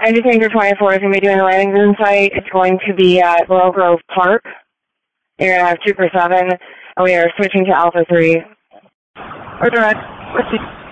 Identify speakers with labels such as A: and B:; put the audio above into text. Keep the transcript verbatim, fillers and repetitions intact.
A: Engine Tanker twenty-four is going to be doing a landing zone site. It's going to be at Laurel Grove Park. You're going to have two per seven, and we are switching to Alpha three.
B: Or direct. Proceed.